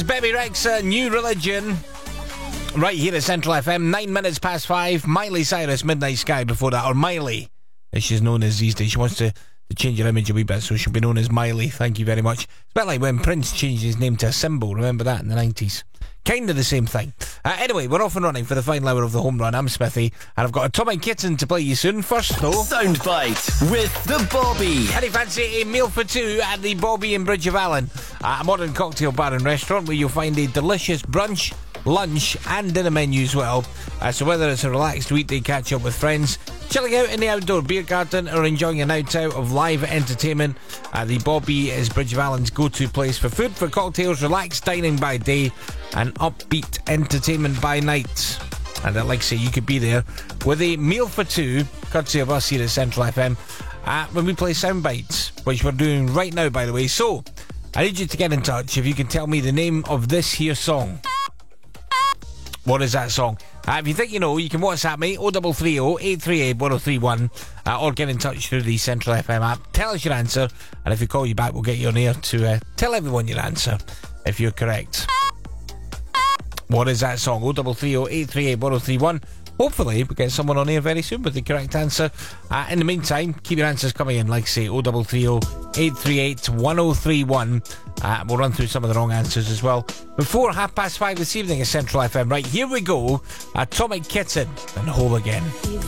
Baby Rexha, New Religion. Right here at Central FM, 9 minutes past 5. Miley Cyrus, Midnight Sky before that. Or Miley, as she's known as these days. She wants to change her image a wee bit, so she'll be known as Miley. Thank you very much. It's a bit like when Prince changed his name to a symbol. Remember that in the 90s? Kind of the same thing. Anyway, we're off and running for the final hour of the home run. I'm Smithy, and I've got Atomic Kitten to play you soon. First, though, Soundbite with the Bobby. Any fancy a meal for two at the Bobby in Bridge of Allen, a modern cocktail bar and restaurant where you'll find a delicious brunch, lunch and dinner menu as well. So whether it's a relaxed weekday catch up with friends, chilling out in the outdoor beer garden, or enjoying a night out of live entertainment, the Bobby is Bridge of Allen's go-to place for food, for cocktails, relaxed dining by day and upbeat entertainment by night. And like I say, you could be there with a meal for two, courtesy of us here at Central FM, when we play Soundbites, which we're doing right now, by the way. So I need you to get in touch if you can tell me the name of this here song. What is that song? If you think you know, you can WhatsApp me 0330 838 1031, or get in touch through the Central FM app. Tell us your answer, and if we call you back, we'll get you on air to tell everyone your answer if you're correct. What is that song? 0330 838 1031. Hopefully we'll get someone on air very soon with the correct answer. In the meantime, keep your answers coming in, like say 0330 838 1031. We'll run through some of the wrong answers as well before 5:30 this evening at Central FM. Right, here we go. Atomic Kitten and Whole Again.